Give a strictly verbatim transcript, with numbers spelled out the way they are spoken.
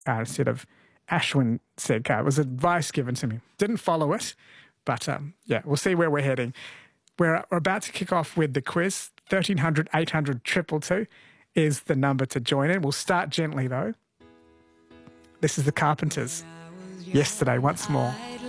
uh, instead of Ashwin Sedkar. It was advice given to me. Didn't follow it, but um, yeah, we'll see where we're heading. We're, we're about to kick off with the quiz. thirteen hundred, eight hundred, two two two is the number to join in. We'll start gently though. This is the Carpenters. Yesterday, once more.